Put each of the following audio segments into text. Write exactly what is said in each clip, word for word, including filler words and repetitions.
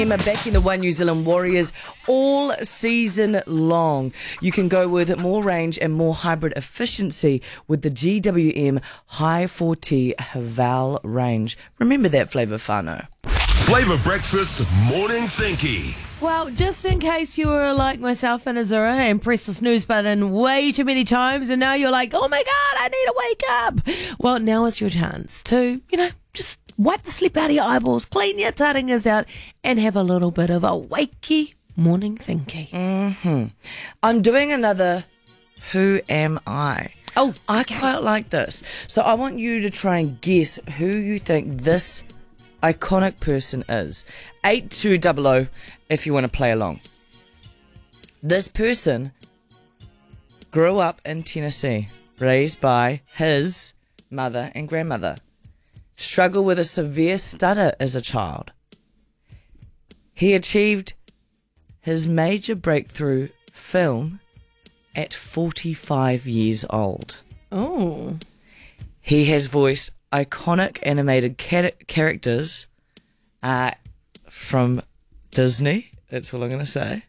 Backing the One New Zealand Warriors all season long. You can go with more range and more hybrid efficiency with the G W M High four T Haval range. Remember that flavour, whānau. Flavour Breakfast Morning Thinky. Well, just in case you were like myself and Azura and pressed the snooze button way too many times and now you're like, oh my God, I need to wake up. Well, now is your chance to, you know, just wipe the sleep out of your eyeballs, clean your taringas out and have a little bit of a wakey morning thinky. Mm-hmm. I'm doing another Who Am I? Oh, okay. I quite like this. So I want you to try and guess who you think this iconic person is. eight two double oh if you want to play along. This person grew up in Tennessee, raised by his mother and grandmother. Struggled with a severe stutter as a child. He achieved his major breakthrough film at forty-five years old. Oh. He has voiced iconic animated char- characters uh, from Disney. That's all I'm going to say.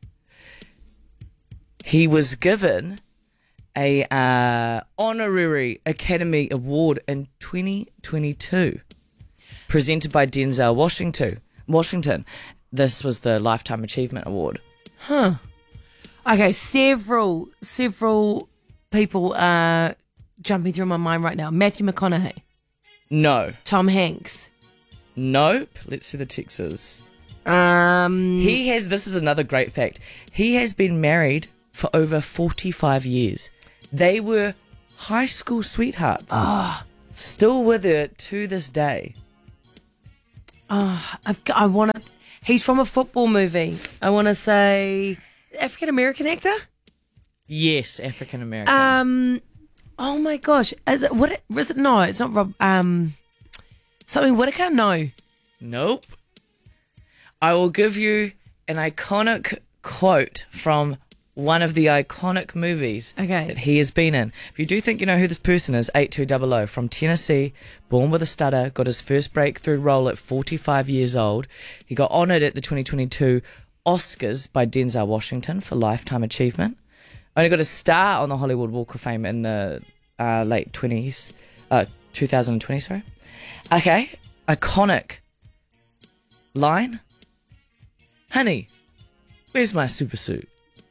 He was given a uh, honorary Academy Award in twenty twenty-two, presented by Denzel Washington. Washington. This was the Lifetime Achievement Award. Huh. Okay, several, several people are jumping through my mind right now. Matthew McConaughey. No. Tom Hanks. Nope. Let's see the Texas. Um, He has, this is another great fact, he has been married for over forty-five years. They were high school sweethearts. Oh. Still with her to this day. Oh, I've got, I want to... He's from a football movie. I want to say... African-American actor? Yes, African American. Um, oh my gosh. Is it, what, is it, no, it's not Rob... Um, something Whitaker? No. Nope. I will give you an iconic quote from one of the iconic movies Okay. that he has been in. If you do think you know who this person is, eight two double oh, from Tennessee, born with a stutter, got his first breakthrough role at forty-five years old. He got honoured at the twenty twenty-two Oscars by Denzel Washington for Lifetime Achievement. Only got a star on the Hollywood Walk of Fame in the uh, late twenties, uh, twenty twenty, sorry. Okay, iconic line. Honey, where's my super suit?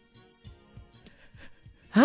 Huh?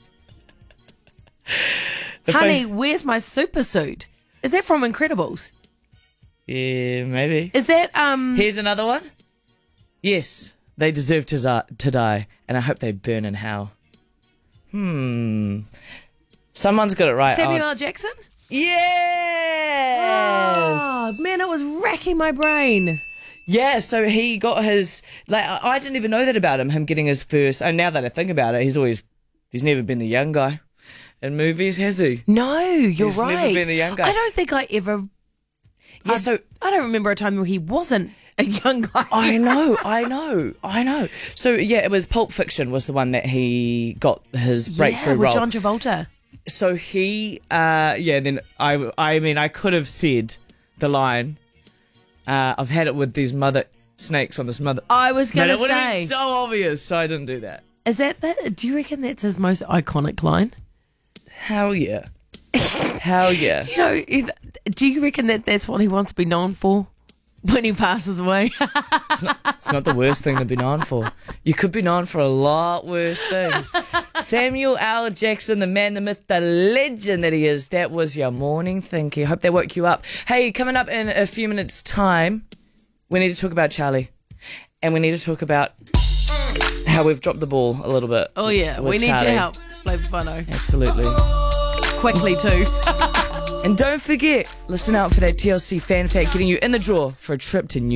If Honey, I- where's my super suit? Is that from Incredibles? Yeah, maybe. Is that, um... Here's another one. Yes, they deserve to, za- to die, and I hope they burn in hell. Hmm. Someone's got it right. Samuel Oh. L. Jackson? Yes! Oh, man, it was racking my brain. Yeah, so he got his... Like, I I didn't even know that about him, him getting his first... And now that I think about it, he's always... He's never been the young guy in movies, has he? No, you're He's right. never been the young guy. I don't think I ever... Yeah, I, so... I don't remember a time where he wasn't a young guy. I know, I know, I know. So, yeah, it was Pulp Fiction was the one that he got his breakthrough yeah, with role. John Travolta. So he, uh, yeah, then I, I mean, I could have said the line, uh, I've had it with these mother snakes on this mother. I was going But to it would have say, been so obvious, so I didn't do that. is that the, do you reckon that's his most iconic line? Hell yeah. Hell yeah. You know, it, do you reckon that that's what he wants to be known for when he passes away? It's not, it's not the worst thing to be known for. You could be known for a lot worse things. Samuel L. Jackson, the man, the myth, the legend that he is. That was your morning thinking. Hope that woke you up. Hey, coming up in a few minutes' time, we need to talk about Charlie. And we need to talk about how we've dropped the ball a little bit. Oh, yeah. with We need Charlie. your help, Flavour Whānau. Absolutely. Quickly, too. And don't forget, listen out for that T L C fan fact getting you in the draw for a trip to New